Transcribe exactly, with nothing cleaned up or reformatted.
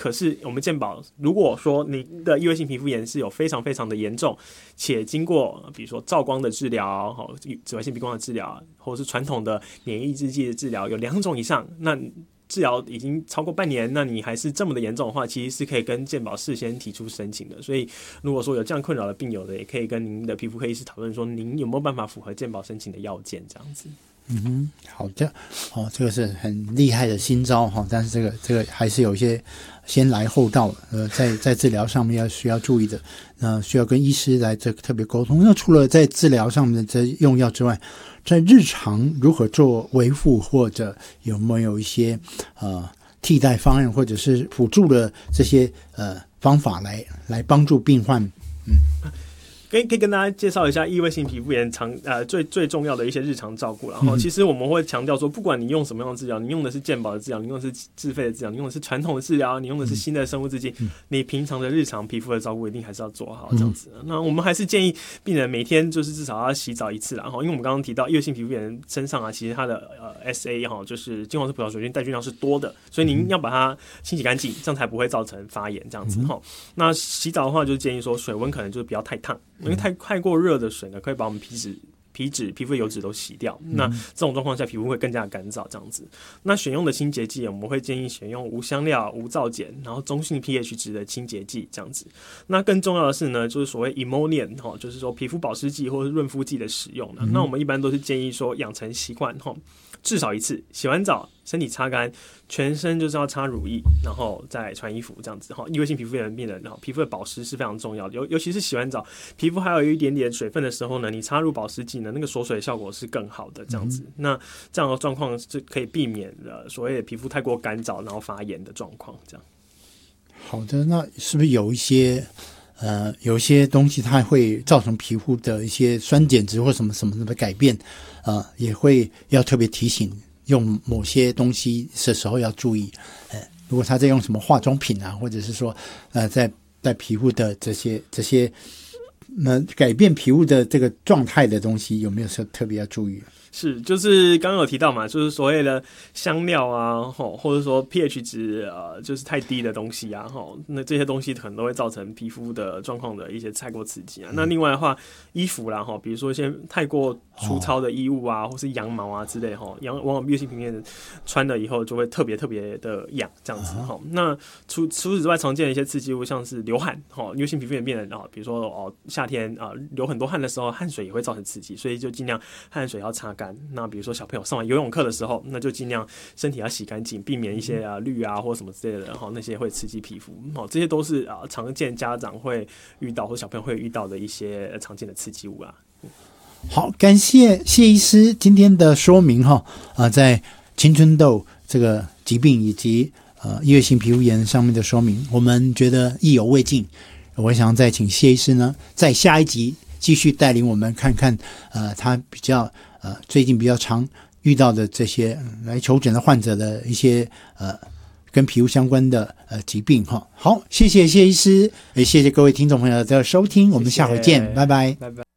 可是我们健保如果说你的异位性皮肤炎是有非常非常的严重，且经过比如说照光的治疗、紫外线避光的治疗，或者是传统的免疫抑制剂的治疗，有两种以上，那治疗已经超过半年，那你还是这么的严重的话，其实是可以跟健保事先提出申请的。所以如果说有这样困扰的病友的，也可以跟您的皮肤科医师讨论说，您有没有办法符合健保申请的要件，这样子。 嗯哼，好的，哦，这个是很厉害的新招哈，但是这个这个还是有一些先来后到，呃，在在治疗上面要需要注意的，那、呃、需要跟医师来这特别沟通。那除了在治疗上面的这用药之外，在日常如何做维护，或者有没有一些呃替代方案，或者是辅助的这些呃方法来来帮助病患？嗯。 可以可以跟大家介绍一下异位性皮肤炎常呃最最重要的一些日常照顾，然后其实我们会强调说，不管你用什么样的治疗，你用的是健保的治疗，你用的是自费的治疗，你用的是传统的治疗，你用的是新的生物制剂，你平常的日常皮肤的照顾一定还是要做好这样子。那我们还是建议病人每天就是至少要洗澡一次啦，因为我们刚刚提到异位性皮肤炎身上啊，其实它的呃 S A 哈，就是金黄色葡萄球菌带菌量是多的，所以您要把它清洗干净，这样才不会造成发炎这样子哈。那洗澡的话，就建议说水温可能就是不要太烫。因为太太过热的水呢，可以把我们皮脂、皮脂、皮肤的油脂都洗掉。那这种状况下，皮肤会更加干燥，这样子。那选用的清洁剂，我们会建议选用无香料、无皂碱，然后中性 pH 值的清洁剂，这样子。那更重要的是呢，就是所谓 emollient 哈，就是说皮肤保湿剂或是润肤剂的使用呢。那我们一般都是建议说养成习惯哈，至少一次洗完澡，身体擦干，全身就是要擦乳液，然后再穿衣服这样子哈。异位性皮肤炎的病人，皮肤的保湿是非常重要的，尤尤其是洗完澡，皮肤还有一点点水分的时候呢，你擦入保湿剂呢，那个锁水效果是更好的这样子。嗯、那这样的状况是可以避免了所谓的皮肤太过干燥，然后发炎的状况。这样。 好的，那是不是有一些呃有一些东西它会造成皮肤的一些酸碱值或什么什么的改变？呃，也会要特别提醒，用某些东西的时候要注意。呃，如果他在用什么化妆品啊，或者是说，呃，在在皮肤的这些这些，呃，改变皮肤的这个状态的东西，有没有说特别要注意？ 是，就是刚刚有提到嘛，就是所谓的香料啊，或者说 pH 值呃，就是太低的东西啊，那这些东西可能都会造成皮肤的状况的一些太过刺激啊。嗯、那另外的话，衣服啦，比如说一些太过粗糙的衣物啊，哦、或是羊毛啊之类，羊往往异位性皮肤炎穿了以后就会特别特别的痒，这样子。嗯、那除除此之外，常见的一些刺激物，像是流汗，异位性皮肤炎病人啊，比如说哦夏天啊流很多汗的时候，汗水也会造成刺激，所以就尽量汗水要擦干。那比如说小朋友上完游泳课的时候，那就尽量身体要洗干净，避免一些啊氯啊或什么之类的，然后那些会刺激皮肤，哦，这些都是啊常见家长会遇到或小朋友会遇到的一些常见的刺激物啊。 好，感谢谢医师今天的说明哈，啊、呃，在青春痘这个疾病以及呃异位性皮肤炎上面的说明，我们觉得意犹未尽。我想再请谢医师呢，在下一集继续带领我们看看，呃，他比较呃最近比较常遇到的这些来求诊的患者的一些呃跟皮肤相关的呃疾病哈。好，谢谢谢医师，也谢谢各位听众朋友的收听，我们下回见， 谢谢， 拜拜， 拜拜。